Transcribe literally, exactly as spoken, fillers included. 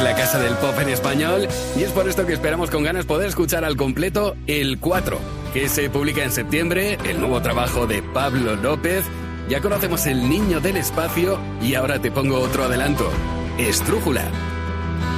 la casa del pop en español y es por esto que esperamos con ganas poder escuchar al completo El cuatro, que se publica en septiembre, el nuevo trabajo de Pablo López. Ya conocemos El niño del espacio y ahora te pongo otro adelanto, Estrújula.